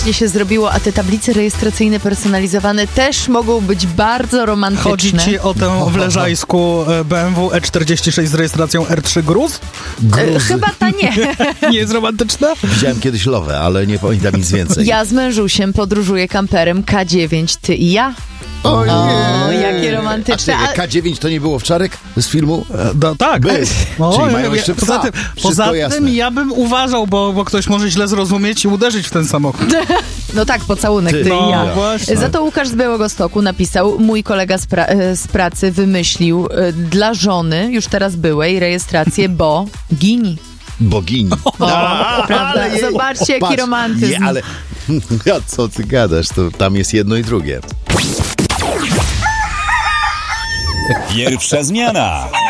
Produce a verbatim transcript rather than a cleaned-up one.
romantycznie się zrobiło, a te tablice rejestracyjne personalizowane też mogą być bardzo romantyczne. Chodzi ci o tę w Leżajsku B M W E czterdzieści sześć z rejestracją R trzy Gruz? E, chyba ta nie. Nie jest romantyczna? Widziałem kiedyś Lowę, ale nie pamiętam nic więcej. Ja z mężusiem podróżuję kamperem K dziewięć, ty i ja. O, o jakie romantyczne. A ty, K dziewięć to nie było wczarek z filmu? E, no, tak. Był. No, Czyli ja, mają jeszcze ja, poza psa. tym, poza tym ja bym uważał, bo, bo ktoś może źle zrozumieć i uderzyć w ten samochód. No tak, pocałunek, ty, ty i ja. No, właśnie. Za to Łukasz z Białegostoku napisał, mój kolega z, pra- z pracy wymyślił y, dla żony, już teraz byłej, rejestrację Bo Gini. Bogini. O, prawda? jej- Zobaczcie, jaki patrz, romantyzm. Nie, ale ja, co ty gadasz, to tam jest jedno i drugie. Pierwsza zmiana.